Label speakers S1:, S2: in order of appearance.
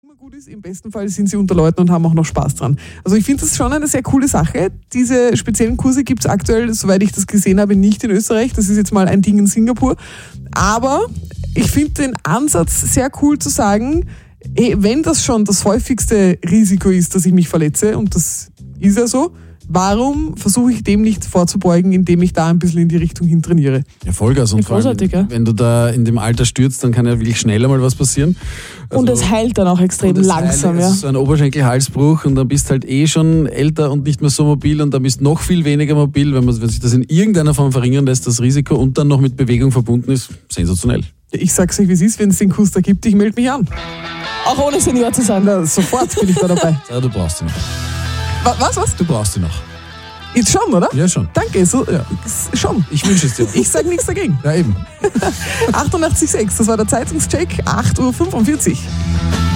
S1: immer gut ist. Im besten Fall sind sie unter Leuten und haben auch noch Spaß dran. Also ich finde das schon eine sehr coole Sache. Diese speziellen Kurse gibt es aktuell, soweit ich das gesehen habe, nicht in Österreich. Das ist jetzt mal ein Ding in Singapur. Aber ich finde den Ansatz sehr cool zu sagen, wenn das schon das häufigste Risiko ist, dass ich mich verletze, und das ist ja so, warum versuche ich dem nicht vorzubeugen, indem ich da ein bisschen in die Richtung hin trainiere?
S2: Ja, Vollgas. Und vor allem, wenn du da in dem Alter stürzt, dann kann ja wirklich schneller mal was passieren. Also,
S3: und es heilt dann auch extrem langsam.
S2: Das ist so ein Oberschenkel-Halsbruch und dann bist halt schon älter und nicht mehr so mobil und dann bist noch viel weniger mobil, wenn sich das in irgendeiner Form verringern lässt, das Risiko, und dann noch mit Bewegung verbunden ist, sensationell.
S1: Ich sag's euch, wie es ist, wenn es den Kurs da gibt, ich melde mich an.
S3: Auch ohne Senior zu sein.
S1: Na, sofort bin ich da dabei.
S2: Ja, du brauchst ihn noch.
S1: Was?
S2: Du brauchst ihn noch.
S1: Jetzt schon, oder?
S2: Ja, schon.
S1: Danke, so, ja. Schon.
S2: Ich wünsche es dir.
S1: Ich sag nichts dagegen.
S2: Ja, eben.
S1: 88,6, das war der Zeitungscheck, 8:45 Uhr.